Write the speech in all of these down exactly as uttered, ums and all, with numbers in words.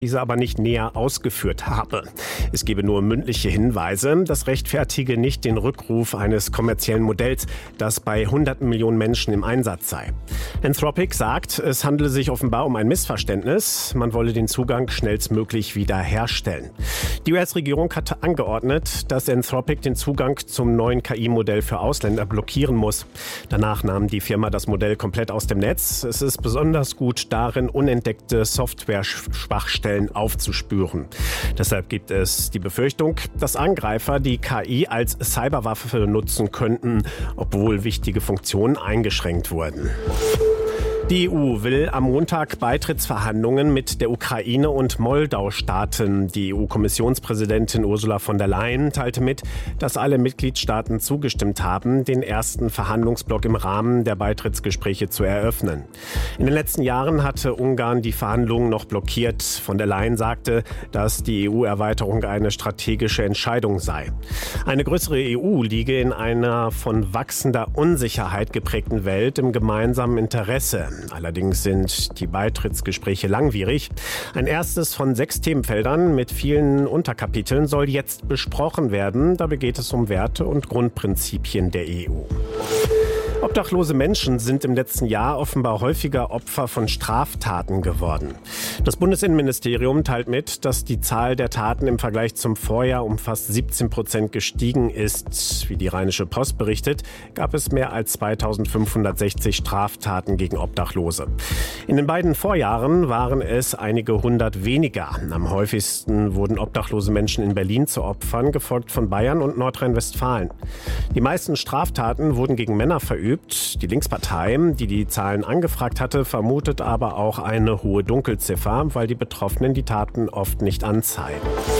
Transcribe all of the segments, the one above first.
diese aber nicht näher ausgeführt habe. Es gebe nur mündliche Hinweise, das rechtfertige nicht den Rückruf eines kommerziellen Modells, das bei hunderten Millionen Menschen im Einsatz sei. Anthropic sagt, es handele sich offenbar um ein Missverständnis. Man wolle den Zugang schnellstmöglich wieder herstellen. Die U S-Regierung hatte angeordnet, dass Anthropic den Zugang zum neuen K I-Modell für Ausländer blockieren muss. Danach nahm die Firma das Modell komplett aus dem Netz. Es ist besonders gut darin, unentdeckte Software-Schwachstellen aufzuspüren. Deshalb gibt es die Befürchtung, dass Angreifer die K I als Cyberwaffe nutzen könnten, obwohl wichtige Funktionen eingeschränkt wurden. Die E U will am Montag Beitrittsverhandlungen mit der Ukraine und Moldau starten. Die E U-Kommissionspräsidentin Ursula von der Leyen teilte mit, dass alle Mitgliedstaaten zugestimmt haben, den ersten Verhandlungsblock im Rahmen der Beitrittsgespräche zu eröffnen. In den letzten Jahren hatte Ungarn die Verhandlungen noch blockiert. Von der Leyen sagte, dass die E U-Erweiterung eine strategische Entscheidung sei. Eine größere E U liege in einer von wachsender Unsicherheit geprägten Welt im gemeinsamen Interesse. Allerdings sind die Beitrittsgespräche langwierig. Ein erstes von sechs Themenfeldern mit vielen Unterkapiteln soll jetzt besprochen werden. Dabei geht es um Werte und Grundprinzipien der E U. Obdachlose Menschen sind im letzten Jahr offenbar häufiger Opfer von Straftaten geworden. Das Bundesinnenministerium teilt mit, dass die Zahl der Taten im Vergleich zum Vorjahr um fast siebzehn Prozent gestiegen ist. Wie die Rheinische Post berichtet, gab es mehr als zweitausendfünfhundertsechzig Straftaten gegen Obdachlose. In den beiden Vorjahren waren es einige hundert weniger. Am häufigsten wurden obdachlose Menschen in Berlin zu Opfern, gefolgt von Bayern und Nordrhein-Westfalen. Die meisten Straftaten wurden gegen Männer verübt. Die Linkspartei, die die Zahlen angefragt hatte, vermutet aber auch eine hohe Dunkelziffer, weil die Betroffenen die Taten oft nicht anzeigen.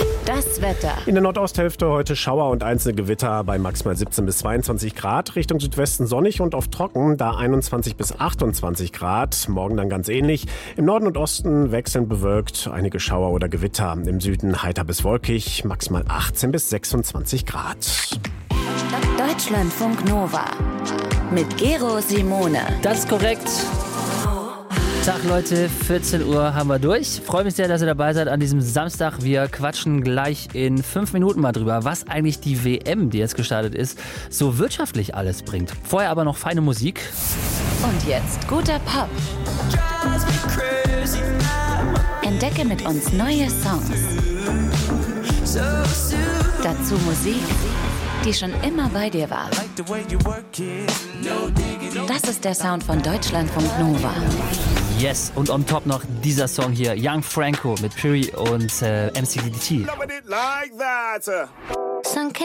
Das Wetter. In der Nordosthälfte heute Schauer und einzelne Gewitter bei maximal siebzehn bis zweiundzwanzig Grad. Richtung Südwesten sonnig und oft trocken, da einundzwanzig bis achtundzwanzig Grad. Morgen dann ganz ähnlich. Im Norden und Osten wechselnd bewölkt, einige Schauer oder Gewitter. Im Süden heiter bis wolkig, maximal achtzehn bis sechsundzwanzig Grad. Deutschlandfunk Nova mit Gero Simone. Das ist korrekt. Tag Leute, vierzehn Uhr haben wir durch. Freue mich sehr, dass ihr dabei seid an diesem Samstag. Wir quatschen gleich in fünf Minuten mal drüber, was eigentlich die W M, die jetzt gestartet ist, so wirtschaftlich alles bringt. Vorher aber noch feine Musik. Und jetzt guter Pop. Entdecke mit uns neue Songs. Dazu Musik, die schon immer bei dir war. Das ist der Sound von Deutschlandfunk Nova. Yes, und on top noch dieser Song hier, Young Franco mit Puri und äh, M C D T.